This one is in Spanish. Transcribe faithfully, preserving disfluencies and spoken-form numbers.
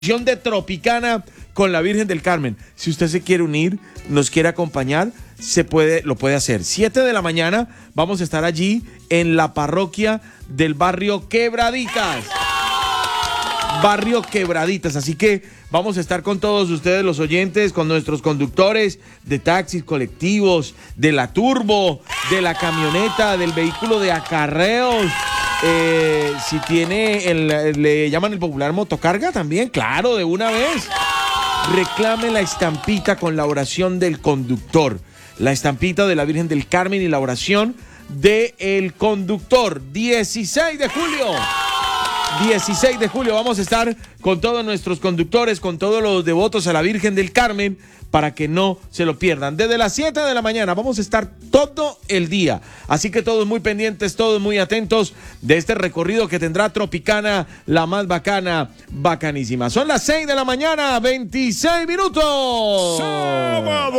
de Tropicana con la Virgen del Carmen. Si usted se quiere unir, nos quiere acompañar, se puede, lo puede hacer. siete de la mañana vamos a estar allí en la parroquia del barrio Quebraditas. Barrio Quebraditas, así que vamos a estar con todos ustedes los oyentes, con nuestros conductores de taxis, colectivos, de la turbo, de la camioneta, del vehículo de acarreos. Eh, si tiene, el, le llaman el popular motocarga también, claro, de una vez. Reclame la estampita con la oración del conductor, la estampita de la Virgen del Carmen y la oración del conductor. dieciséis de julio. dieciséis de julio vamos a estar con todos nuestros conductores, con todos los devotos a la Virgen del Carmen, para que no se lo pierdan. Desde las siete de la mañana vamos a estar todo el día. Así que todos muy pendientes, todos muy atentos de este recorrido que tendrá Tropicana, la más bacana, bacanísima. Son las seis de la mañana, veintiséis minutos. ¡Sábado!